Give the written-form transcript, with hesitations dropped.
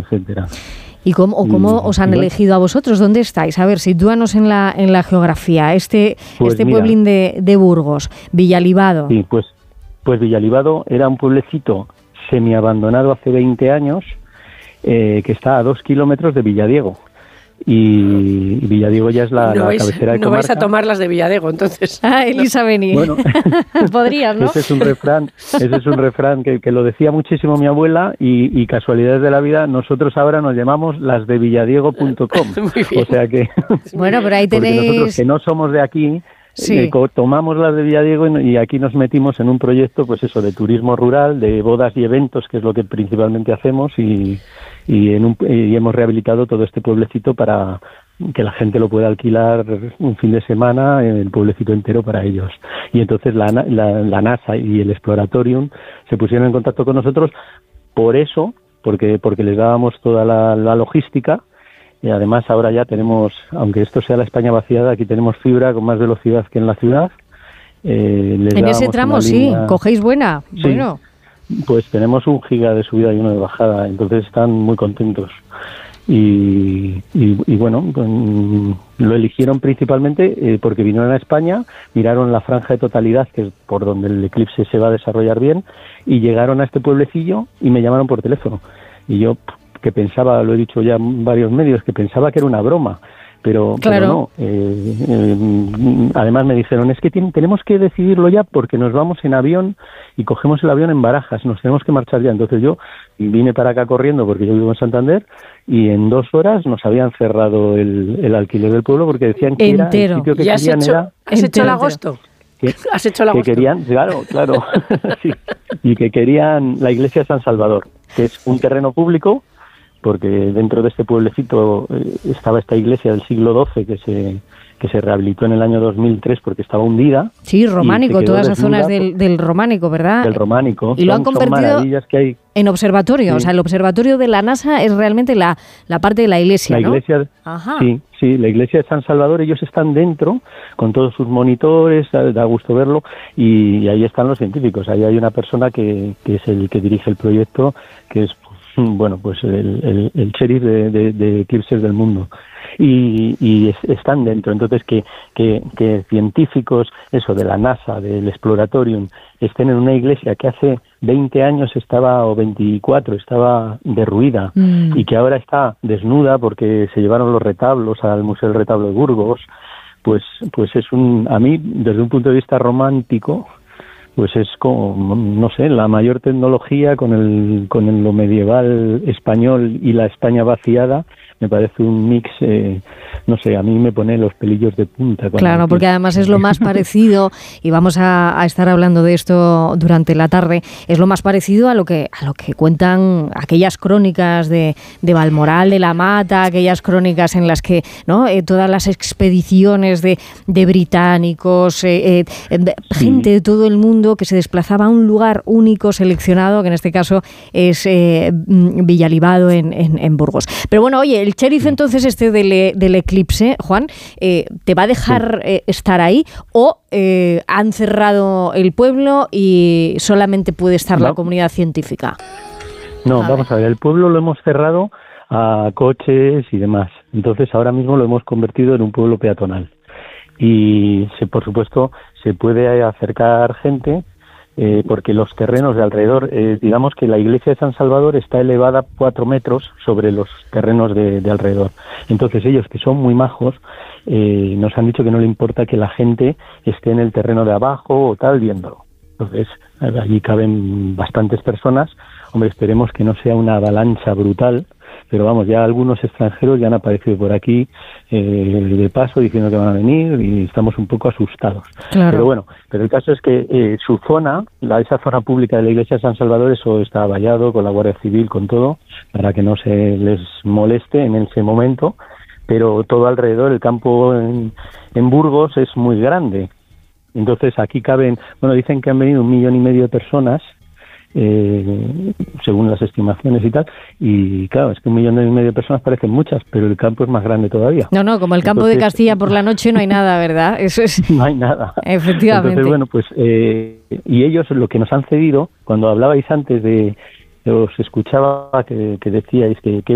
etcétera. ¿Y cómo os han elegido a vosotros? ¿Dónde estáis? A ver, sitúanos en la geografía. Pues pueblín de Burgos, Villalibado. Sí, pues Villalibado era un pueblecito semiabandonado hace 20 años, que está a 2 kilómetros de Villadiego. Y Villadiego ya es la cabecera de comarca. No vais a tomar las de Villadiego, entonces. Elisa Beni. Bueno, podrías, ¿no? Ese es un refrán que lo decía muchísimo mi abuela y casualidades de la vida, nosotros ahora nos llamamos las de villadiego.com. O sea que... Bueno, pero ahí tenéis... Porque nosotros que no somos de aquí... Sí. Tomamos las de Villadiego y aquí nos metimos en un proyecto, pues eso, de turismo rural, de bodas y eventos, que es lo que principalmente hacemos, y hemos rehabilitado todo este pueblecito para que la gente lo pueda alquilar un fin de semana, el pueblecito entero para ellos. Y entonces la NASA y el Exploratorium se pusieron en contacto con nosotros porque les dábamos toda la logística. Y además ahora ya tenemos, aunque esto sea la España vaciada, aquí tenemos fibra con más velocidad que en la ciudad. En ese tramo sí, cogéis buena. Sí, bueno. Pues tenemos 1 giga de subida y 1 de bajada, entonces están muy contentos. Y bueno, lo eligieron principalmente porque vinieron a España, miraron la franja de totalidad, que es por donde el eclipse se va a desarrollar bien, y llegaron a este pueblecillo y me llamaron por teléfono. Y yo... que pensaba, lo he dicho ya en varios medios, que pensaba que era una broma, pero no. Además me dijeron, es que tenemos que decidirlo ya porque nos vamos en avión y cogemos el avión en Barajas, nos tenemos que marchar ya. Entonces yo vine para acá corriendo porque yo vivo en Santander y en 2 horas nos habían cerrado el alquiler del pueblo porque decían que entero. Era el sitio que querían era... ¿Has hecho el agosto? ¿Has hecho el agosto? Que querían, claro, sí, y que querían la iglesia de San Salvador, que es un terreno público, porque dentro de este pueblecito estaba esta iglesia del siglo XII que se rehabilitó en el año 2003 porque estaba hundida. Sí, románico, todas las zonas del románico, ¿verdad? Del románico. Y lo han convertido que hay. En observatorio, Sí. O sea, el observatorio de la NASA es realmente la parte de la iglesia, La ¿no? iglesia, Ajá. Sí, la iglesia de San Salvador, ellos están dentro con todos sus monitores, da gusto verlo, y ahí están los científicos. Ahí hay una persona que es el que dirige el proyecto, que es pues el sheriff de eclipses del mundo, y están dentro. Entonces que científicos, eso de la NASA, del Exploratorium, estén en una iglesia que hace 20 años o 24 estaba derruida y que ahora está desnuda porque se llevaron los retablos al Museo del Retablo de Burgos, pues es a mí, desde un punto de vista romántico, pues es como, no sé, la mayor tecnología con lo medieval español y la España vaciada. Me parece un mix, no sé, a mí me pone los pelillos de punta. Claro, porque además es lo más parecido, y vamos a estar hablando de esto durante la tarde, es lo más parecido a lo que cuentan aquellas crónicas de Balmoral de la Mata, aquellas crónicas en las que, ¿no? Todas las expediciones de británicos, gente de todo el mundo que se desplazaba a un lugar único, seleccionado, que en este caso es Villalibado en Burgos. Pero bueno, oye, el sheriff entonces del eclipse, Juan, ¿te va a dejar estar ahí o han cerrado el pueblo y solamente puede estar la comunidad científica? No, vamos a ver, el pueblo lo hemos cerrado a coches y demás. Entonces ahora mismo lo hemos convertido en un pueblo peatonal. Y por supuesto se puede acercar gente porque los terrenos de alrededor, digamos que la iglesia de San Salvador está elevada 4 metros sobre los terrenos de alrededor. Entonces ellos, que son muy majos, nos han dicho que no le importa que la gente esté en el terreno de abajo o tal viéndolo. Entonces allí caben bastantes personas. Hombre, esperemos que no sea una avalancha brutal, pero vamos, ya algunos extranjeros ya han aparecido por aquí de paso diciendo que van a venir y estamos un poco asustados. Claro. Pero bueno, el caso es que su zona, esa zona pública de la iglesia de San Salvador, eso está vallado con la Guardia Civil, con todo, para que no se les moleste en ese momento, pero todo alrededor, el campo en Burgos es muy grande. Entonces aquí caben, dicen que han venido 1,5 millones de personas, según las estimaciones y tal, y claro, es que 1,5 millones de personas parecen muchas, pero el campo es más grande todavía. No, como el campo de Castilla por la noche no hay nada, ¿verdad? Eso es. No hay nada. Efectivamente. Entonces, y ellos lo que nos han cedido, cuando hablabais antes os escuchaba que decíais que